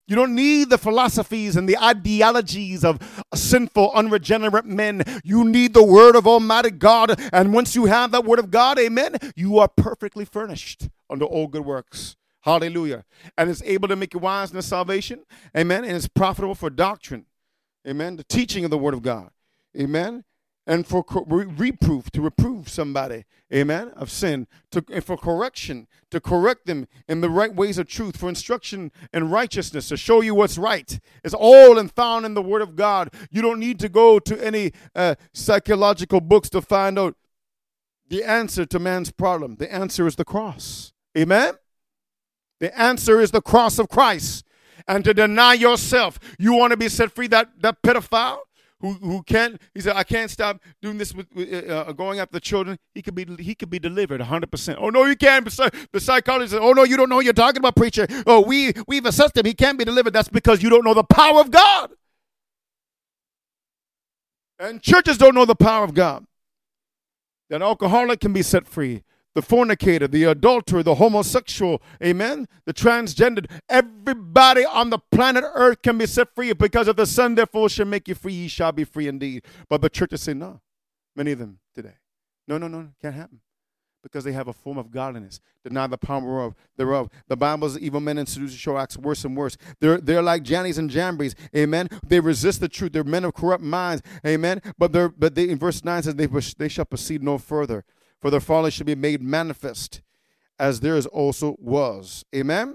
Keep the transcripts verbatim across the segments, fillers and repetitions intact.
You don't need the philosophies and the ideologies of sinful, unregenerate men. You need the word of Almighty God. And once you have that word of God, amen, you are perfectly furnished unto all good works. Hallelujah. And it's able to make you wise in the salvation. Amen. And it's profitable for doctrine. Amen. The teaching of the word of God. Amen. And for re- reproof, to reprove somebody, amen, of sin, to, and for correction, to correct them in the right ways of truth, for instruction in righteousness, to show you what's right. It's all and found in the Word of God. You don't need to go to any uh, psychological books to find out the answer to man's problem. The answer is the cross. Amen? The answer is the cross of Christ. And to deny yourself, you want to be set free, that, that pedophile? Who who can't? He said, I can't stop doing this with uh, going after the children. He could be he could be delivered one hundred percent. Oh no, you can't. The psychologist said, oh no, you don't know what you're talking about, preacher. Oh, we we've assessed him. He can't be delivered. That's because you don't know the power of God. And churches don't know the power of God. That alcoholic can be set free. The fornicator, the adulterer, the homosexual, amen, the transgendered, everybody on the planet Earth can be set free because if the Son therefore shall make you free, ye shall be free indeed. But the churches say no, many of them today. No, no, no, can't happen because they have a form of godliness, deny the power of thereof. The Bible's evil men and seducers show acts worse and worse. They're, they're like Jannies and Jambries, amen. They resist the truth. They're men of corrupt minds, amen. But they're, but they, in verse nine says, they, they shall proceed no further. For their folly should be made manifest, as theirs also was. Amen?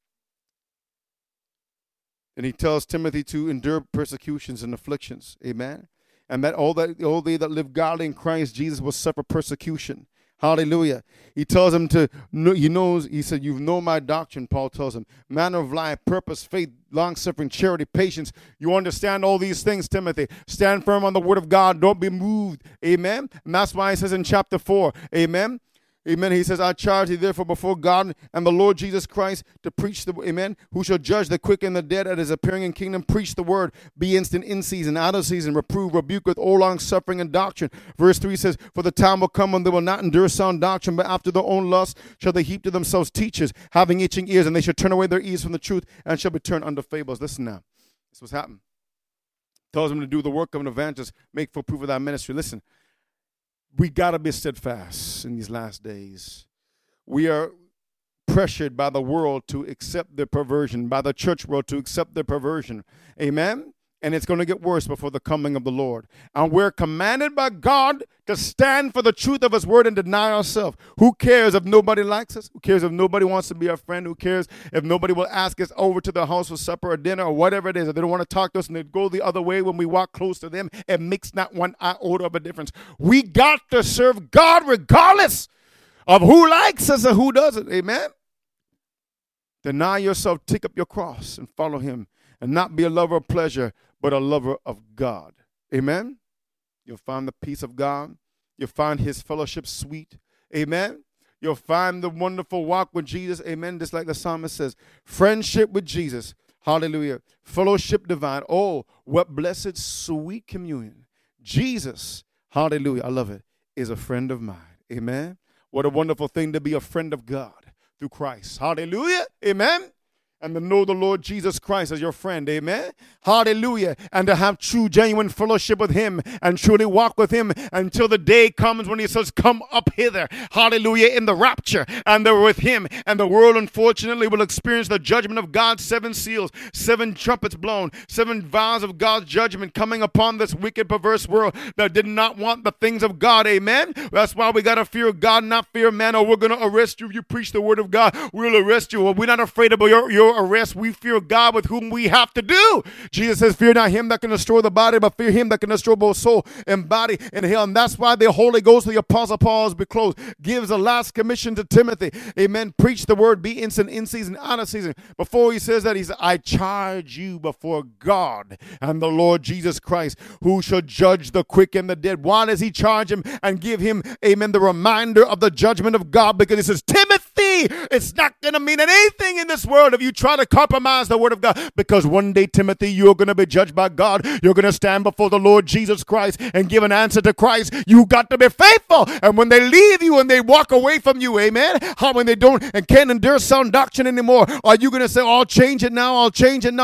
And he tells Timothy to endure persecutions and afflictions. Amen? And that all that all they that live godly in Christ Jesus will suffer persecution. Hallelujah. He tells him to, he knows, he said, you know my doctrine, Paul tells him. Manner of life, purpose, faith, long-suffering, charity, patience. You understand all these things, Timothy. Stand firm on the word of God. Don't be moved. Amen. And that's why he says in chapter four, amen. Amen. He says, I charge thee therefore before God and the Lord Jesus Christ to preach the, amen, who shall judge the quick and the dead at his appearing in kingdom. Preach the word. Be instant in season, out of season. Reprove, rebuke with all long suffering and doctrine. Verse three says, for the time will come when they will not endure sound doctrine, but after their own lust shall they heap to themselves teachers, having itching ears, and they shall turn away their ears from the truth and shall be turned unto fables. Listen now. This was happening. Tells them to do the work of an evangelist, make full proof of thy ministry. Listen. We got to be steadfast in these last days. We are pressured by the world to accept their perversion, by the church world to accept their perversion. Amen? And it's going to get worse before the coming of the Lord. And we're commanded by God to stand for the truth of his word and deny ourselves. Who cares if nobody likes us? Who cares if nobody wants to be our friend? Who cares if nobody will ask us over to their house for supper or dinner or whatever it is? If they don't want to talk to us and they go the other way when we walk close to them, it makes not one iota of a difference. We got to serve God regardless of who likes us and who doesn't. Amen? Deny yourself, take up your cross and follow him. And not be a lover of pleasure, but a lover of God. Amen? You'll find the peace of God. You'll find his fellowship sweet. Amen? You'll find the wonderful walk with Jesus. Amen? Just like the psalmist says, friendship with Jesus. Hallelujah. Fellowship divine. Oh, what blessed, sweet communion. Jesus, hallelujah, I love it, is a friend of mine. Amen? What a wonderful thing to be a friend of God through Christ. Hallelujah. Amen? And to know the Lord Jesus Christ as your friend, amen? Hallelujah. And to have true, genuine fellowship with him and truly walk with him until the day comes when he says, come up hither, hallelujah, in the rapture. And they're with him. And the world, unfortunately, will experience the judgment of God's seven seals, seven trumpets blown, seven vials of God's judgment coming upon this wicked, perverse world that did not want the things of God, amen? That's why we got to fear God, not fear man, or we're going to arrest you if you preach the word of God. We'll arrest you. Well, we're not afraid of your, your arrest. We fear God with whom we have to do. Jesus says, fear not him that can destroy the body, but fear him that can destroy both soul and body in hell. And that's why the Holy Ghost, the Apostle Paul, as we close, gives a last commission to Timothy. Amen. Preach the word, be instant, in season, out of season. Before he says that, he says, I charge you before God and the Lord Jesus Christ, who shall judge the quick and the dead. Why does he charge him and give him, amen, the reminder of the judgment of God? Because he says, Timothy, it's not going to mean anything in this world if you try to compromise the word of God, because one day, Timothy, you're going to be judged by God. You're going to stand before the Lord Jesus Christ and give an answer to Christ. You got to be faithful. And when they leave you and they walk away from you, amen, how when they don't and can't endure sound doctrine anymore, are you going to say, oh, I'll change it now, I'll change it now?